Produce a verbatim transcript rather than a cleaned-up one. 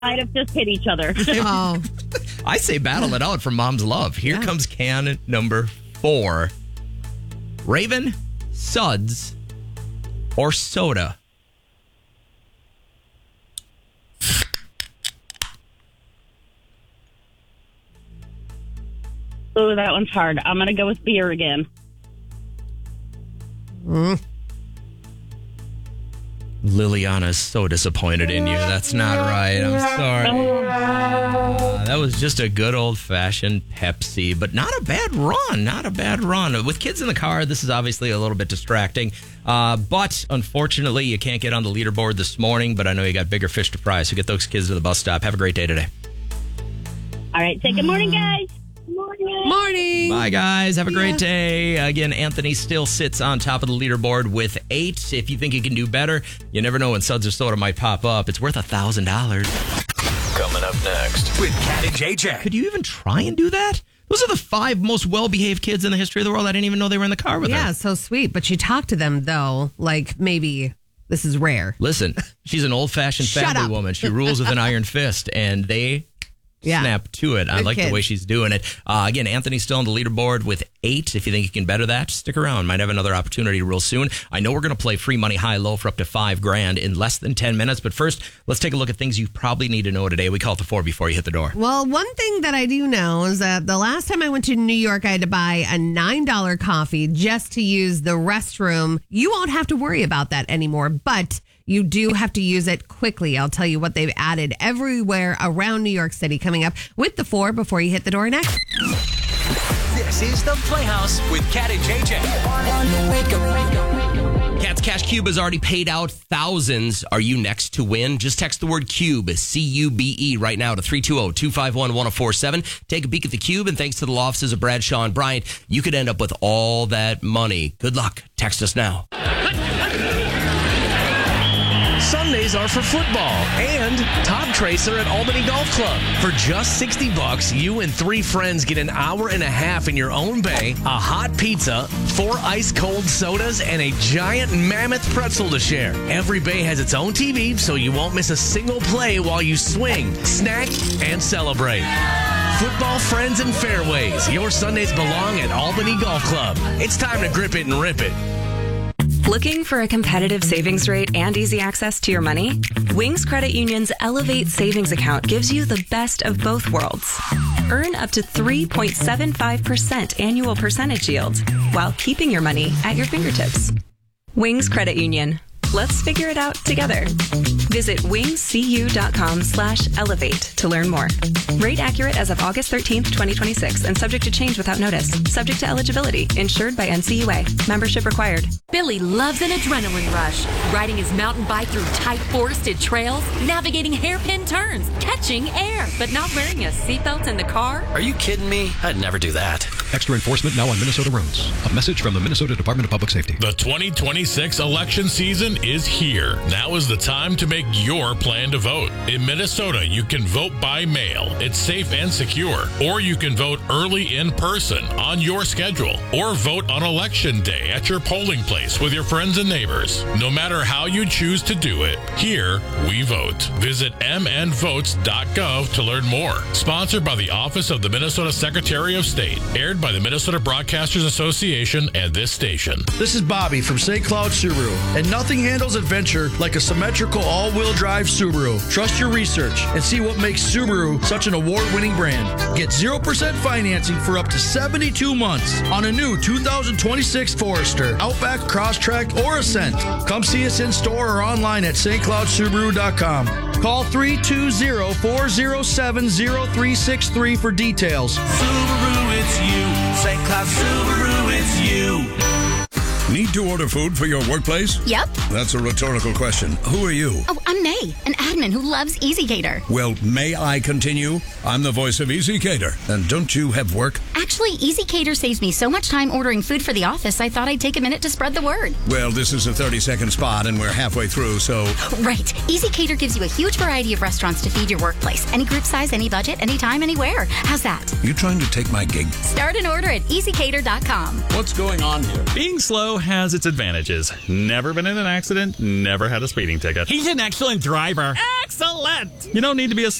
might have just hit each other. Oh. I say battle it out for mom's love. Here Yeah. comes can number four. Raven, Suds, or soda? Oh, that one's hard. I'm going to go with beer again. Mm. Liliana's so disappointed in you. That's not right. I'm sorry. Uh, that was just a good old-fashioned Pepsi, but not a bad run. Not a bad run. With kids in the car, this is obviously a little bit distracting. Uh, but unfortunately, you can't get on the leaderboard this morning, but I know you got bigger fish to fry, so get those kids to the bus stop. Have a great day today. All right. Say good morning, guys. Good morning. Morning. Bye, guys. Have a great day. Again, Anthony still sits on top of the leaderboard with eight. If you think you can do better, you never know when Suds or Soda might pop up. It's worth one thousand dollars. Coming up next with Cat and J J. Could you even try and do that? Those are the five most well-behaved kids in the history of the world. I didn't even know they were in the car with Yeah, her. so sweet. But you talk to them, though, like maybe this is rare. Listen, she's an old-fashioned Shut family up. woman. She rules with an iron fist, and they... Yeah. Snap to it. I Good like kids. the way she's doing it. Uh, again, Anthony's still on the leaderboard with eight. If you think you can better that, stick around. Might have another opportunity real soon. I know we're going to play free money high low for up to five grand in less than ten minutes. But first, let's take a look at things you probably need to know today. We call it the four before you hit the door. Well, one thing that I do know is that the last time I went to New York, I had to buy a nine dollar coffee just to use the restroom. You won't have to worry about that anymore, but you do have to use it quickly. I'll tell you what they've added everywhere around New York City coming up with the four before you hit the door next. This is the Playhouse with Cat and J J. Cat's Cash Cube has already paid out thousands. Are you next to win? Just text the word CUBE, C U B E, right now to three two zero, two five one, one zero four seven. Take a peek at the cube, and thanks to the law offices of Bradshaw and Bryant, you could end up with all that money. Good luck. Text us now. Sundays are for football and Top Tracer at Albany Golf Club. For just sixty bucks, you and three friends get an hour and a half in your own bay, a hot pizza, four ice-cold sodas, and a giant mammoth pretzel to share. Every bay has its own T V, so you won't miss a single play while you swing, snack, and celebrate. Football, friends, and fairways. Your Sundays belong at Albany Golf Club. It's time to grip it and rip it. Looking for a competitive savings rate and easy access to your money? Wings Credit Union's Elevate Savings Account gives you the best of both worlds. Earn up to three point seven five percent annual percentage yield while keeping your money at your fingertips. Wings Credit Union. Let's figure it out together. Visit wingscu.com slash elevate to learn more. Rate accurate as of August thirteenth, twenty twenty-six, and subject to change without notice. Subject to eligibility. Insured by N C U A. Membership required. Billy loves an adrenaline rush. Riding his mountain bike through tight forested trails, navigating hairpin turns, catching air, but not wearing a seatbelt in the car. Are you kidding me? I'd never do that. Extra enforcement now on Minnesota roads. A message from the Minnesota Department of Public Safety. The twenty twenty-six election season is here. Now is the time to make your plan to vote. In Minnesota, you can vote by mail. It's safe and secure. Or you can vote early in person on your schedule. Or vote on election day at your polling place with your friends and neighbors. No matter how you choose to do it, here we vote. Visit m n votes dot gov to learn more. Sponsored by the Office of the Minnesota Secretary of State. Aired by the Minnesota Broadcasters Association and this station. This is Bobby from Saint Cloud Subaru, and nothing handles adventure like a symmetrical all-wheel drive Subaru. Trust your research and see what makes Subaru such an award-winning brand. Get zero percent financing for up to seventy-two months on a new two thousand twenty-six Forester, Outback, Crosstrek, or Ascent. Come see us in store or online at st cloud subaru dot com. Call three two zero, four zero seven, zero three six three for details. Subaru, it's you. Saint Cloud Subaru, it's you. Need to order food for your workplace? Yep. That's a rhetorical question. Who are you? Oh, I'm May, an admin who loves EasyCater. Well, may I continue? I'm the voice of EasyCater. And don't you have work? Actually, EasyCater saves me so much time ordering food for the office, I thought I'd take a minute to spread the word. Well, this is a thirty-second spot, and we're halfway through, so... Right. EasyCater gives you a huge variety of restaurants to feed your workplace. Any group size, any budget, anytime, anywhere. How's that? You trying to take my gig? Start an order at easy cater dot com. What's going on here? Being slow has its advantages. Never been in an accident, never had a speeding ticket. He's an excellent driver. excellent. You don't need to be a